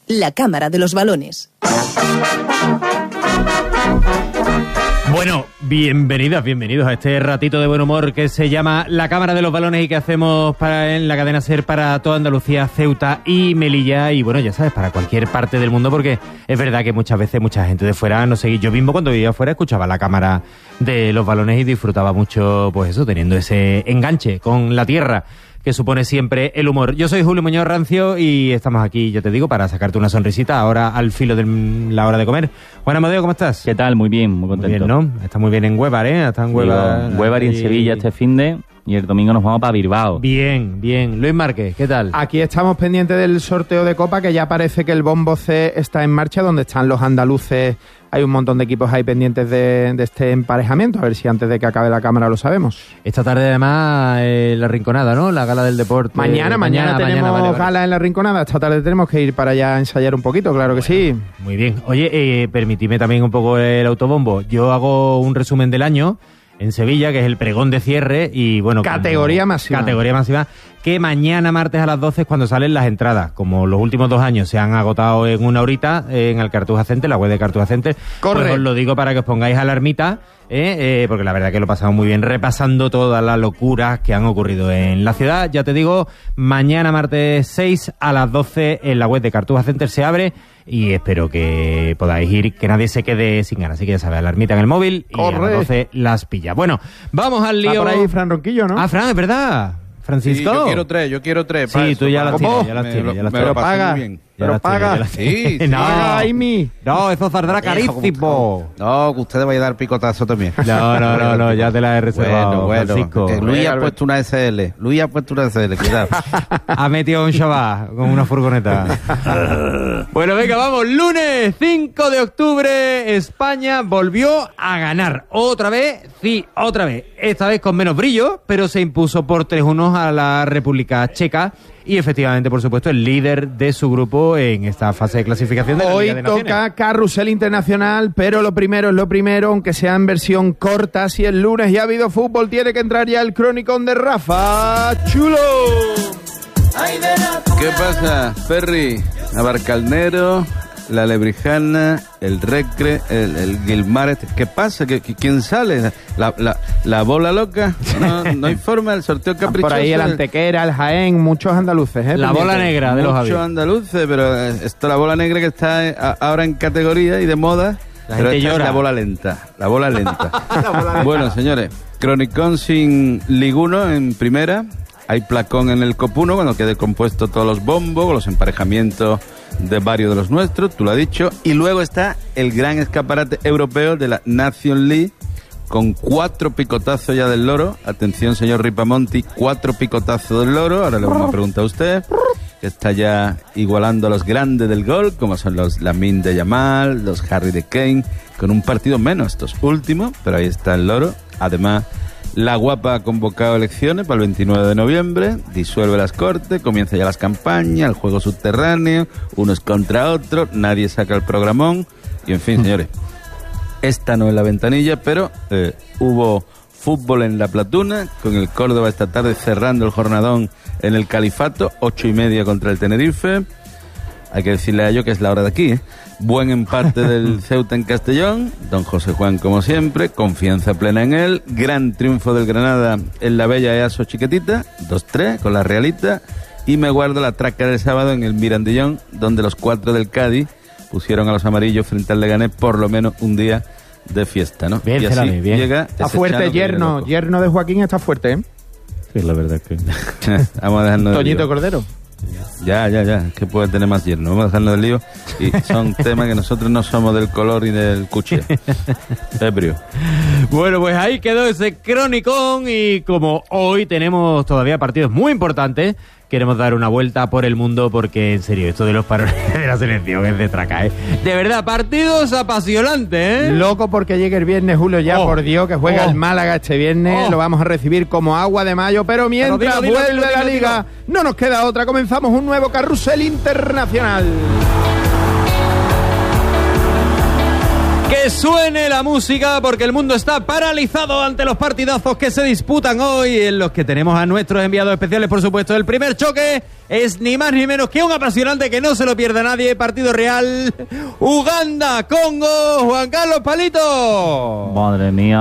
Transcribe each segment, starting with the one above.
la Cámara de los Balones. Bueno, bienvenidos a este ratito de buen humor que se llama La Cámara de los Balones y que hacemos en la cadena SER para toda Andalucía, Ceuta y Melilla. Y bueno, ya sabes, para cualquier parte del mundo, porque es verdad que muchas veces mucha gente de fuera no sé, yo mismo cuando vivía afuera escuchaba La Cámara de los Balones y disfrutaba mucho, pues eso, teniendo ese enganche con la tierra que supone siempre el humor. Yo soy Julio Muñoz Rancio y estamos aquí, yo te digo, para sacarte una sonrisita ahora al filo de la hora de comer. Juan Amadeo, ¿cómo estás? ¿Qué tal? Muy bien, muy contento. Muy bien, ¿no? Está muy bien en Huévar, ¿eh? Está en Huévar. Huévar y en Sevilla este finde y el domingo nos vamos para Bilbao. Bien. Luis Márquez, ¿qué tal? Aquí estamos pendientes del sorteo de Copa, que ya parece que el Bombo C está en marcha, donde están los andaluces. Hay un montón de equipos ahí pendientes de este emparejamiento, a ver si antes de que acabe la cámara lo sabemos. Esta tarde además la Rinconada, ¿no? La gala del deporte. Mañana tenemos vale. gala en la Rinconada. Esta tarde tenemos que ir para allá a ensayar un poquito, claro que sí. Muy bien. Oye, permitidme también un poco el autobombo. Yo hago un resumen del año en Sevilla, que es el pregón de cierre y bueno... Categoría máxima, que mañana martes a las 12 es cuando salen las entradas. Como los últimos 2 años se han agotado en una horita en el Cartuja Center, la web de Cartuja Center. Corre. Pues os lo digo para que os pongáis alarmita, porque la verdad que lo pasamos muy bien repasando todas las locuras que han ocurrido en la ciudad. Ya te digo, mañana martes 6 a las 12 en la web de Cartuja Center se abre y espero que podáis ir, que nadie se quede sin ganas. Así que ya sabes, alarmita en el móvil y a las 12 las pilla. Bueno, vamos al lío. Está por ahí Fran Ronquillo, ¿no? Ah, Fran, es verdad. Francisco. Sí, yo quiero tres. Sí, tú ya las tienes, ya las tienes. Pero paga. Pero paga. Sí. No, Amy. No, eso saldrá carísimo. No, que usted vaya a dar picotazo también. No, ya te la he reservado, Bueno. Francisco. Luis ha puesto una SL. Cuidado. Ha metido un Shabbat con una furgoneta. Bueno, venga, vamos. Lunes 5 de octubre, España volvió a ganar. Otra vez. Esta vez con menos brillo, pero se impuso por 3-1 a la República Checa. Y efectivamente, por supuesto, el líder de su grupo en esta fase de clasificación de la Liga de Naciones. Hoy toca carrusel internacional, pero lo primero es lo primero, aunque sea en versión corta. Si el lunes ya ha habido fútbol, tiene que entrar ya el cronicón de Rafa Chulo. ¿Qué pasa, Ferri? Navarcalnero, la Lebrijana, el Recre, el Guilmares. ¿Qué pasa? ¿Quién sale? ¿La bola loca? No hay forma, el sorteo caprichoso. Por ahí el Antequera, el Jaén, muchos andaluces. La bola negra de los Javi. Muchos andaluces, pero la bola negra que está ahora en categoría y de moda. Pero esta es la bola lenta. Bueno, señores, cronicón sin liguno en primera. Hay placón en el Copuno, cuando quede compuesto todos los bombos, los emparejamientos de varios de los nuestros, tú lo has dicho. Y luego está el gran escaparate europeo de la Nation League, con 4 picotazos ya del Loro. Atención, señor Ripamonti, 4 picotazos del Loro. Ahora le vamos a preguntar a usted, que está ya igualando a los grandes del gol, como son los Lamine de Yamal, los Harry de Kane, con un partido menos estos últimos, pero ahí está el Loro. Además, la Guapa ha convocado elecciones para el 29 de noviembre, disuelve las Cortes, comienza ya las campañas, el juego subterráneo, unos contra otros, nadie saca el programón, y en fin, señores, esta no es la ventanilla, pero hubo fútbol en La Platuna, con el Córdoba esta tarde cerrando el jornadón en el Califato, 8:30 contra el Tenerife. Hay que decirle a ello que es la hora de aquí, ¿eh? Buen empate del Ceuta en Castellón, don José Juan como siempre, confianza plena en él, gran triunfo del Granada en la bella EASO chiquitita, 2-3 con la Realita, y me guardo la traca del sábado en el Mirandillón, donde los 4 del Cádiz pusieron a los amarillos frente al Leganés por lo menos un día de fiesta, ¿no? Bien, y así bien. llega Está fuerte yerno de Joaquín está fuerte, ¿eh? Sí, la verdad que... Vamos a dejarnos de Toñito lío. Cordero. Ya, que puede tener más yerno. Vamos a dejarnos del lío. Y son temas que nosotros no somos del color ni del cuché. Ebrio. Bueno, pues ahí quedó ese cronicón y como hoy tenemos todavía partidos muy importantes, queremos dar una vuelta por el mundo porque, en serio, esto de los parones de la selección es de traca, ¿eh? De verdad, partidos apasionantes, ¿eh? Loco porque llegue el viernes, Julio, ya, por Dios, que juega el Málaga este viernes. Lo vamos a recibir como agua de mayo, pero mientras vuelve la Liga, no nos queda otra. Comenzamos un nuevo carrusel internacional. Que suene la música porque el mundo está paralizado ante los partidazos que se disputan hoy, en los que tenemos a nuestros enviados especiales, por supuesto. El primer choque es ni más ni menos que un apasionante que no se lo pierde nadie. Partido real, Uganda, Congo, Juan Carlos Palito. Madre mía,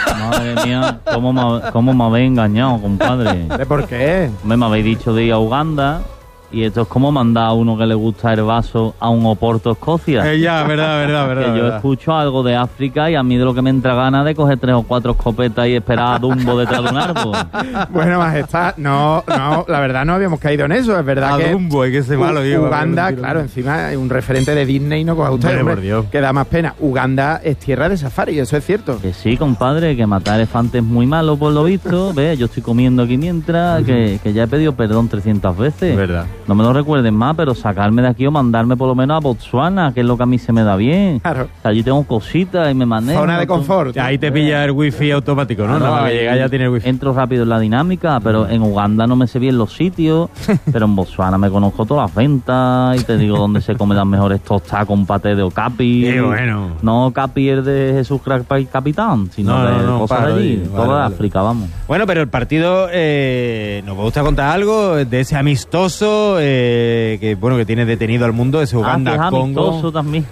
¿cómo me habéis engañado, compadre? ¿Por qué? Me habéis dicho de ir a Uganda... Y esto es como mandar a uno que le gusta el vaso a un Oporto, Escocia. Ya, verdad. Que yo escucho algo de África y a mí de lo que me entra gana de coger 3 o 4 escopetas y esperar a Dumbo detrás de un árbol. Bueno, majestad, no, la verdad no habíamos caído en eso. Es verdad que Dumbo, hay que ser malo. Uganda, claro, encima es un referente de Disney, no coja usted, hombre, por Dios. Que da más pena. Uganda es tierra de safari, eso es cierto. Que sí, compadre, que matar elefantes es muy malo por lo visto. Ve, yo estoy comiendo aquí mientras, que ya he pedido perdón 300 veces. Verdad. No me lo recuerden más, pero sacarme de aquí o mandarme por lo menos a Botswana, que es lo que a mí se me da bien. Claro. O sea, allí tengo cositas y me manejo. Zona de confort. Ahí te pilla el wifi automático, ¿no? Nada más que llega ya tiene el wifi. Entro rápido en la dinámica, pero en Uganda no me sé bien los sitios, pero en Botswana me conozco todas las ventas y te digo dónde se comen las mejores tostadas con paté de okapi. Qué bueno. No okapi el de Jesús Capitán, sino de cosas de allí, toda de África, vamos. Bueno, pero el partido, ¿nos gusta contar algo de ese amistoso que tiene detenido al mundo, ese Uganda-Congo? Amistoso también.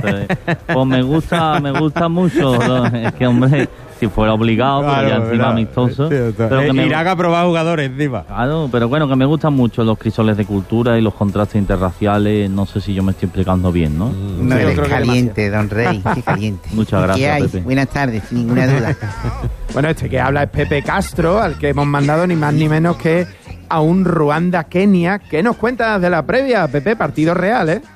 Pues me gusta mucho. ¿No? Es que, hombre, si fuera obligado, claro, pero ya encima verdad. Amistoso. Pero Irak ha probado jugadores encima. Claro, pero bueno, que me gustan mucho los crisoles de cultura y los contrastes interraciales. No sé si yo me estoy explicando bien, ¿no? No, eres caliente, don Rey, qué caliente. Muchas gracias, ¿Qué hay? Pepe. Buenas tardes, sin ninguna duda. Bueno, este que habla es Pepe Castro, al que hemos mandado ni más ni menos que a un Ruanda-Kenia. ¿Qué nos cuentas de la previa, Pepe? Partido real, ¿eh?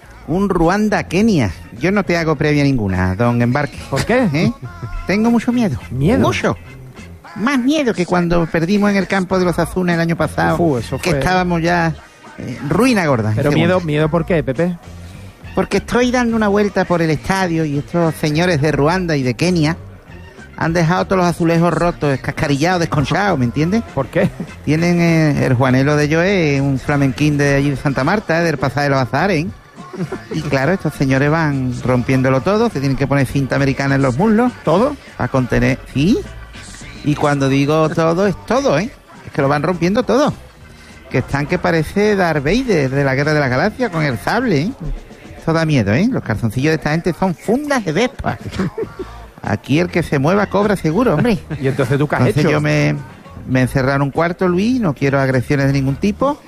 Un Ruanda-Kenia. Yo no te hago previa ninguna, don Embarque. ¿Por qué? Tengo mucho miedo. ¿Miedo? Mucho. Más miedo que cuando perdimos en el campo de los Azunes el año pasado. Eso fue... Que estábamos ya ruina gorda. Pero miedo ¿por qué, Pepe? Porque estoy dando una vuelta por el estadio y estos señores de Ruanda y de Kenia han dejado todos los azulejos rotos, escascarillados, desconchados, ¿me entiendes? ¿Por qué? Tienen el Juanelo de Joé, un flamenquín de allí de Santa Marta, del Pasaje de los Azares. Y claro, estos señores van rompiéndolo todo, se tienen que poner cinta americana en los muslos. ¿Todo? Para contener... ¿Sí? Y cuando digo todo, es todo, ¿eh? Es que lo van rompiendo todo. Que están que parece Darth Vader de la Guerra de la Galaxia con el sable, ¿eh? Eso da miedo, ¿eh? Los calzoncillos de esta gente son fundas de Vespa. Aquí el que se mueva cobra seguro, hombre. ¿Y entonces tú qué has hecho? Yo me encerré en un cuarto, Luis, no quiero agresiones de ningún tipo.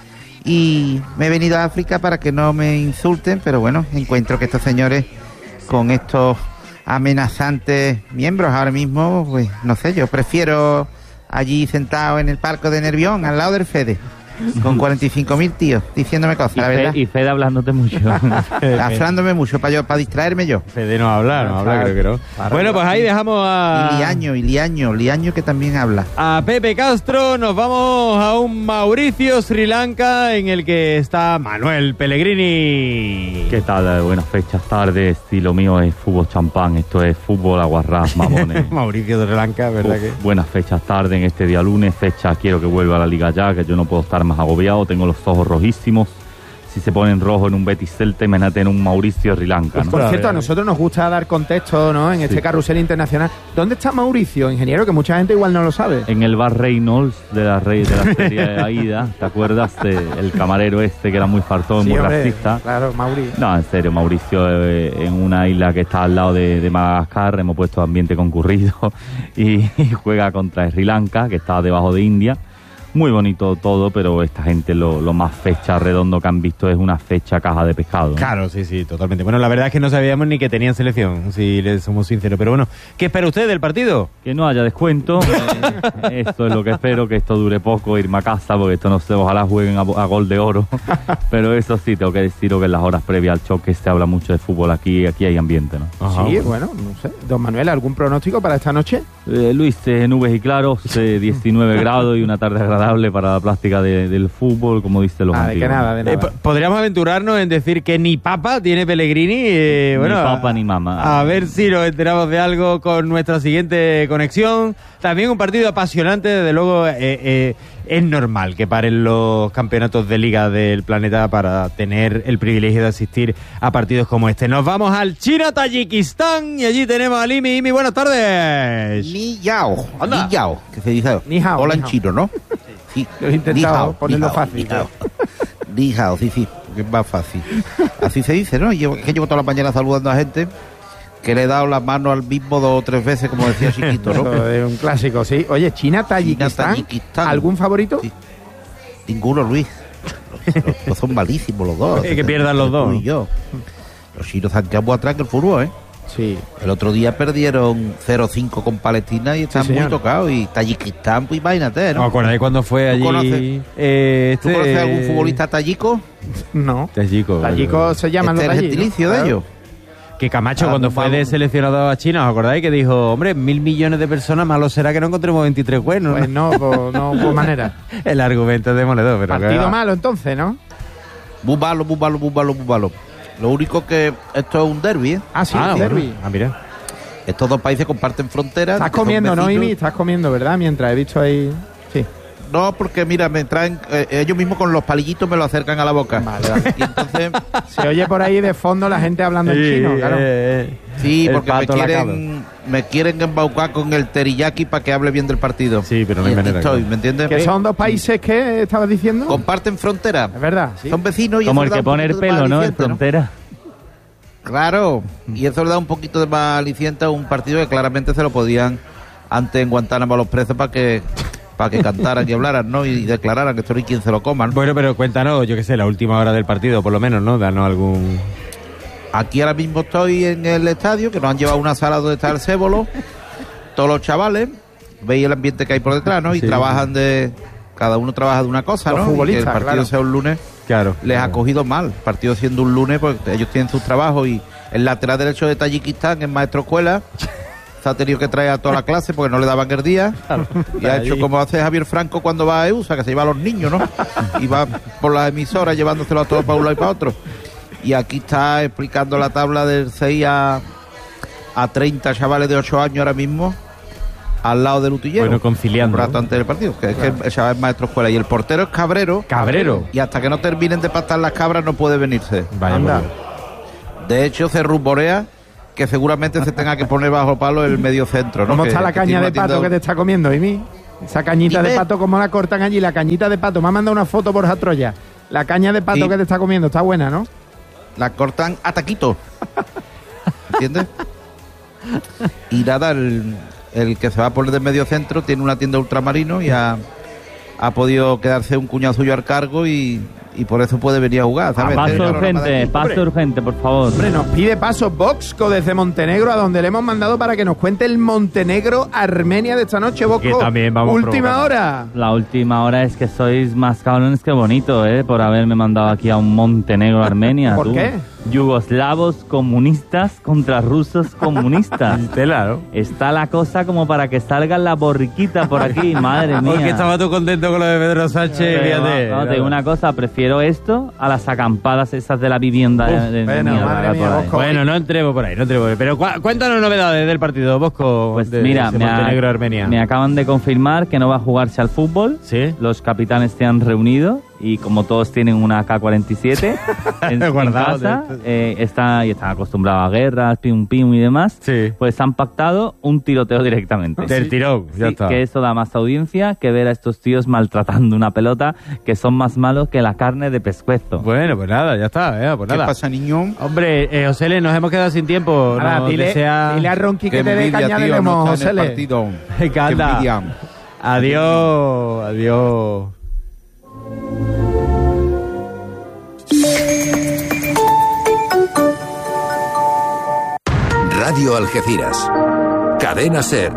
Y me he venido a África para que no me insulten, pero bueno, encuentro que estos señores con estos amenazantes miembros ahora mismo, pues no sé, yo prefiero allí sentado en el palco de Nervión, al lado del Fede, con 45.000 tíos diciéndome cosas, la verdad. Y Fede hablándote mucho. Hablándome mucho para distraerme yo. Fede no habla, creo que no. Bueno, pues ahí dejamos a... Y Liaño que también habla. A Pepe Castro, nos vamos a un Mauricio, Sri Lanka, en el que está Manuel Pellegrini. ¿Qué tal? Buenas fechas, tardes. Y lo mío es fútbol champán, esto es fútbol aguarrás, mamones. Mauricio de Sri Lanka, ¿verdad que? Buenas fechas, tarde en este día lunes. Fecha, quiero que vuelva a la Liga ya, que yo no puedo estar más agobiado, tengo los ojos rojísimos. Si se ponen rojos en un Betis Celta, imagínate en un Mauricio Sri Lanka, ¿no? Por cierto, a nosotros nos gusta dar contexto, ¿no? En este carrusel internacional. ¿Dónde está Mauricio, ingeniero? Que mucha gente igual no lo sabe. En el bar Reynolds de la serie de Aida. ¿Te acuerdas del camarero este que era muy fartón, muy racista? Claro, Mauricio. No, en serio, Mauricio, en una isla que está al lado de Madagascar, hemos puesto ambiente concurrido y juega contra Sri Lanka, que está debajo de India. Muy bonito todo, pero esta gente lo más fecha redondo que han visto es una fecha caja de pescado, ¿no? Claro, sí, totalmente. Bueno, la verdad es que no sabíamos ni que tenían selección, si les somos sinceros. Pero bueno, ¿qué espera usted del partido? Que no haya descuento. Esto es lo que espero, que esto dure poco, irme a casa, porque esto no sé, ojalá jueguen a gol de oro. Pero eso sí, tengo que deciros que en las horas previas al choque se habla mucho de fútbol. Aquí hay ambiente, ¿no? Ajá, sí, bueno, no sé. Don Manuel, ¿algún pronóstico para esta noche? Luis, nubes y claros, 19 grados y una tarde agradable para la plástica del fútbol, como dicen los antiguos. De nada. Podríamos aventurarnos en decir que ni papa tiene Pellegrini. Ni papa ni mama. A ver si nos enteramos de algo con nuestra siguiente conexión. También un partido apasionante, desde luego, es normal que paren los campeonatos de liga del planeta para tener el privilegio de asistir a partidos como este. Nos vamos al China-Tayikistán y allí tenemos a Imi. Imi, buenas tardes. Ni yao, Anda. ni yao, que se dice. Ni hao, Hola ni en hao. chino, ¿no? Sí. Yo he intentado ponerlo fácil. Ni hao, sí, que es más fácil. Así se dice, ¿no? Llevo toda la mañana saludando a gente que le he dado la mano al mismo 2 o 3 veces, como decía Chiquito, ¿no? Eso es un clásico, sí. Oye, China-Tayikistán, China-Tayikistán. ¿algún favorito? Sí. Ninguno, Luis. Los son malísimos los dos. Que pierdan los dos. Tú y yo. Los chinos han quedado muy atrás que el fútbol, ¿eh? Sí. El otro día perdieron 0-5 con Palestina y están Sí, muy señor. tocados. Y Tayikistán, pues imagínate, ¿no? ¿No acordáis cuando fue allí? ¿Tú conoces a algún futbolista tayico? No. Tayico. Tayikos se llaman Este los es el tayikos. gentilicio de Claro. ellos. Que Camacho, Ah, cuando no, fue vamos. de seleccionado a China, ¿os acordáis? Que dijo, hombre, 1.000 millones de personas, malo será que no encontremos 23 buenos. Pues no, no hubo manera. El argumento es demoledor, pero... Partido que- malo entonces, ¿no? Muy malo. Lo único que esto es un derbi, ¿eh? Ah, sí, Ah, derbi. bueno. Ah, mira. Estos dos países comparten fronteras. Estás que son comiendo, ¿no, vecinos. Imi? Estás comiendo, ¿verdad? Mientras he visto ahí... Sí. No, porque mira, me traen, ellos mismos con los palillitos me lo acercan a la boca. Vale. Y entonces, Se oye por ahí de fondo la gente hablando en chino, claro. sí, El porque pato me quieren embaucar con el teriyaki para que hable bien del partido. Sí, pero no hay Y aquí manera, estoy, claro. ¿me entiendes? Que son dos países que estabas diciendo. Comparten frontera. Es verdad, sí. Son vecinos y Como eso el le da que un pone el poquito de pelo, más ¿no? En aliciente, frontera. Claro, y eso le da un poquito de más aliciente a un partido que claramente se lo podían antes en Guantánamo a los presos para que cantaran y hablaran, ¿no? Y declararan que esto no hay quien se lo coman. Bueno, pero cuéntanos, yo qué sé, la última hora del partido, por lo menos, ¿no? Danos algún... Aquí ahora mismo estoy en el estadio, que nos han llevado a una sala donde está el cébolo, todos los chavales, veis el ambiente que hay por detrás, ¿no? Y Sí. trabajan cada uno trabaja de una cosa, Los ¿no? Y que futbolistas, el partido claro. sea un lunes, Claro. les ha cogido mal. El partido siendo un lunes, pues ellos tienen sus trabajos y el lateral derecho de Tayikistán es maestro escuela. Se ha tenido que traer a toda la clase porque no le daban el día. Y ha hecho como hace Javier Franco cuando va a EUSA, que se lleva a los niños, ¿no? Y va por las emisoras llevándoselos a todos para un lado y para otro. Y aquí está explicando la tabla del 6 a 30 chavales de 8 años ahora mismo, al lado del utillero. Bueno, conciliando, Un rato ¿no? antes del partido. Que es que el chaval es maestro escuela. Y el portero es Cabrero. Cabrero. Y hasta que no terminen de pastar las cabras no puede venirse. Vaya, Anda. por Dios. De hecho, se rumorea que seguramente se tenga que poner bajo palo el medio centro, ¿no? ¿Cómo Que- está la que caña tiene de una tienda- pato que te está comiendo, Imi? Esa cañita de Dime. pato, ¿cómo la cortan allí? La cañita de pato. Me ha mandado una foto por Troya. La caña de pato Sí. que te está comiendo está buena, ¿no? La cortan a taquito. ¿Entiendes? Y nada, el que se va a poner de medio centro tiene una tienda ultramarino y ha podido quedarse un cuñado suyo al cargo y por eso puede venir a jugar, ¿sabes? Paso Este es el panorama de aquí. urgente, paso urgente, por favor. Hombre, nos pide paso Voxco desde Montenegro, a donde le hemos mandado para que nos cuente el Montenegro-Armenia de esta noche, Voxco. Que también vamos a Última provocar. hora. La última hora es que sois más cabrones que bonito, por haberme mandado aquí a un Montenegro, Armenia. ¿Por tú. qué? Yugoslavos comunistas contra rusos comunistas. Claro. Está la cosa como para que salga la borriquita por aquí, madre mía. Porque estaba tú contento con lo de Pedro Sánchez, Pero, fíjate. no, te digo una cosa, prefiero esto a las acampadas esas de la vivienda de bueno, mierda madre que hay mía, por ahí. Bosco. Bueno, no entremos por ahí, no entremos por ahí. Pero cuéntanos novedades del partido, Bosco. Pues de mira, ese Montenegro-Armenia. me acaban de confirmar que no va a jugarse al fútbol. ¿Sí? Los capitanes se han reunido y como todos tienen una AK-47 en Guardados casa, de están acostumbrados a guerras, pim pim y demás, Sí. pues han pactado un tiroteo directamente. Del tirón, ya Sí, está. que eso da más audiencia que ver a estos tíos maltratando una pelota que son más malos que la carne de pescuezo. Bueno, pues nada, ya está. Pues ¿Qué nada. pasa, niño? Hombre, José, nos hemos quedado sin tiempo. Ahora, Nos dile a Ronqui que te dé caña de lemo, no está en José. el partido. Venga, Qué anda. envidia. Adiós, adiós. Radio Algeciras. Cadena Ser.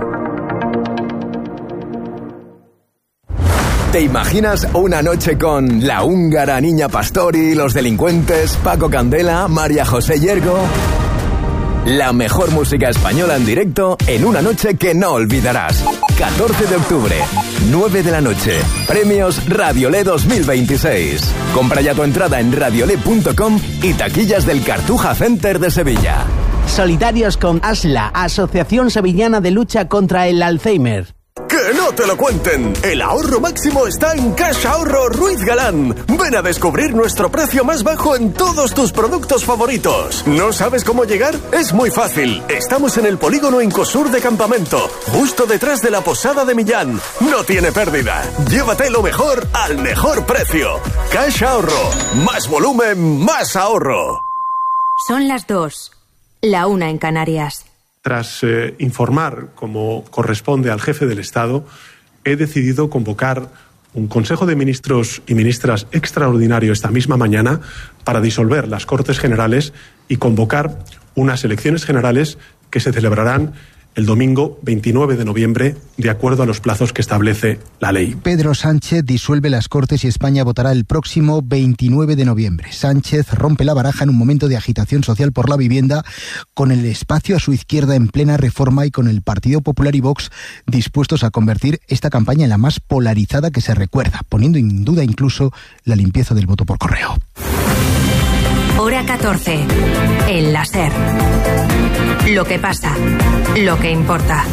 ¿Te imaginas una noche con la húngara Niña Pastori, los delincuentes, Paco Candela, María José Yergo? La mejor música española en directo en una noche que no olvidarás. 14 de octubre, 9 de la noche. Premios Radiolé 2026. Compra ya tu entrada en radiolé.com y taquillas del Cartuja Center de Sevilla. Solidarios con ASLA, Asociación Sevillana de Lucha contra el Alzheimer. ¡Qué ¡Que no te lo cuenten! El ahorro máximo está en Cash Ahorro Ruiz Galán. Ven a descubrir nuestro precio más bajo en todos tus productos favoritos. ¿No sabes cómo llegar? Es muy fácil. Estamos en el polígono Incosur de Campamento, justo detrás de la Posada de Millán. No tiene pérdida. Llévate lo mejor al mejor precio. Cash Ahorro. Más volumen, más ahorro. Son las 2, la 1 en Canarias. Tras informar, como corresponde al jefe del Estado, he decidido convocar un Consejo de Ministros y Ministras extraordinario esta misma mañana para disolver las Cortes Generales y convocar unas elecciones generales que se celebrarán el domingo 29 de noviembre, de acuerdo a los plazos que establece la ley. Pedro Sánchez disuelve las Cortes y España votará el próximo 29 de noviembre. Sánchez rompe la baraja en un momento de agitación social por la vivienda, con el espacio a su izquierda en plena reforma y con el Partido Popular y Vox dispuestos a convertir esta campaña en la más polarizada que se recuerda, poniendo en duda incluso la limpieza del voto por correo. Hora 14. El la SER. Lo que pasa, lo que importa.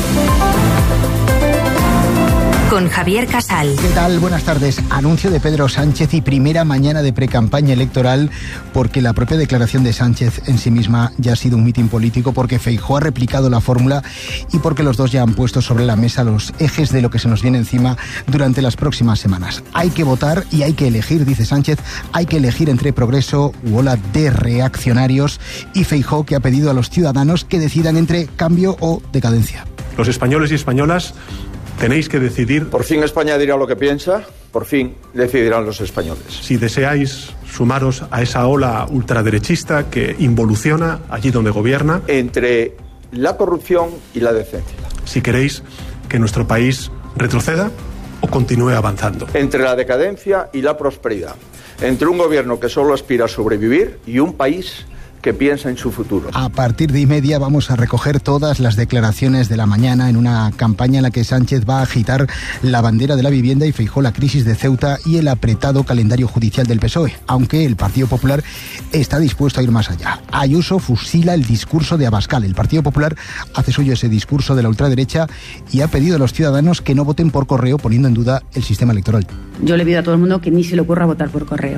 Con Javier Casal. ¿Qué tal? Buenas tardes. Anuncio de Pedro Sánchez y primera mañana de precampaña electoral, porque la propia declaración de Sánchez en sí misma ya ha sido un mitin político, porque Feijóo ha replicado la fórmula y porque los dos ya han puesto sobre la mesa los ejes de lo que se nos viene encima durante las próximas semanas. Hay que votar y hay que elegir, dice Sánchez, hay que elegir entre progreso u ola de reaccionarios, y Feijóo, que ha pedido a los ciudadanos que decidan entre cambio o decadencia. Los españoles y españolas tenéis que decidir. Por fin España dirá lo que piensa, por fin decidirán los españoles. Si deseáis sumaros a esa ola ultraderechista que involuciona allí donde gobierna. Entre la corrupción y la decencia. Si queréis que nuestro país retroceda o continúe avanzando. Entre la decadencia y la prosperidad. Entre un gobierno que solo aspira a sobrevivir y un país que piensa en su futuro. A partir de 1:30 vamos a recoger todas las declaraciones de la mañana en una campaña en la que Sánchez va a agitar la bandera de la vivienda y Feijóo la crisis de Ceuta y el apretado calendario judicial del PSOE, aunque el Partido Popular está dispuesto a ir más allá. Ayuso fusila el discurso de Abascal. El Partido Popular hace suyo ese discurso de la ultraderecha y ha pedido a los ciudadanos que no voten por correo, poniendo en duda el sistema electoral. Yo le pido a todo el mundo que ni se le ocurra votar por correo.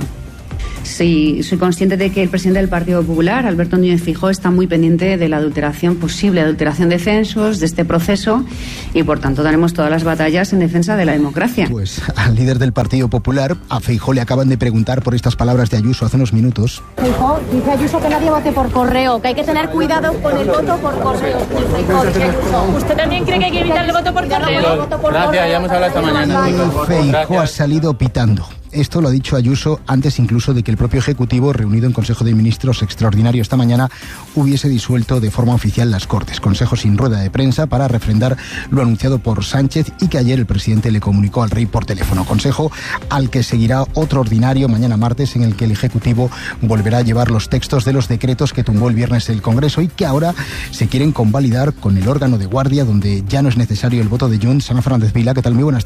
Sí, soy consciente de que el presidente del Partido Popular, Alberto Núñez Feijóo, está muy pendiente de la adulteración, posible adulteración de censos, de este proceso, y por tanto daremos todas las batallas en defensa de la democracia. Pues al líder del Partido Popular, a Feijóo, le acaban de preguntar por estas palabras de Ayuso hace unos minutos. Feijóo, dice Ayuso que nadie vote por correo, que hay que tener cuidado con el voto por correo. ¿Usted también cree que hay que evitar el voto por correo? Gracias, ya hemos hablado esta mañana. Feijóo ha salido pitando. Esto lo ha dicho Ayuso antes incluso de que el propio Ejecutivo, reunido en Consejo de Ministros extraordinario esta mañana, hubiese disuelto de forma oficial las Cortes. Consejo sin rueda de prensa para refrendar lo anunciado por Sánchez y que ayer el presidente le comunicó al rey por teléfono. Consejo al que seguirá otro ordinario mañana martes, en el que el Ejecutivo volverá a llevar los textos de los decretos que tumbó el viernes el Congreso y que ahora se quieren convalidar con el órgano de guardia, donde ya no es necesario el voto de Junts. Ana Fernández Vila, ¿qué tal? Muy buenas tardes.